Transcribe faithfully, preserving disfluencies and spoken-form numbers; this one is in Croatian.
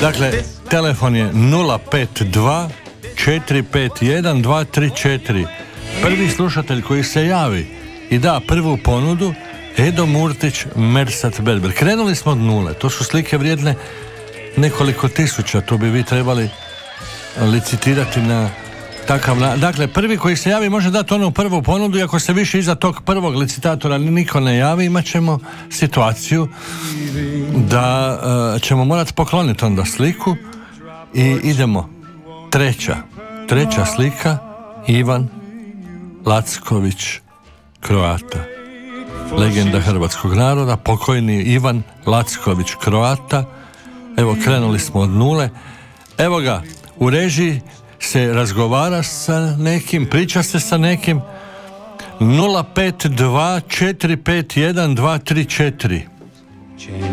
Dakle, telefon je nula pet dva četiri pet jedan dva tri četiri. Prvi slušatelj koji se javi i da prvu ponudu, Edo Murtić, Mersat Berber. Krenuli smo od nule, to su slike vrijedne nekoliko tisuća, to bi vi trebali licitirati na takav na... Dakle, prvi koji se javi može dati onu prvu ponudu i ako se više iza tog prvog licitatora niko ne javi, imat ćemo situaciju da uh, ćemo morati pokloniti onda sliku i idemo. Treća, treća slika, Ivan Lacković, Kroata. Legenda hrvatskog naroda, pokojni Ivan Lacković, Kroata. Evo, krenuli smo od nule. Evo ga, u režiji se razgovara sa nekim, priča se sa nekim. Nula pet dva četiri pet jedan dva tri četiri.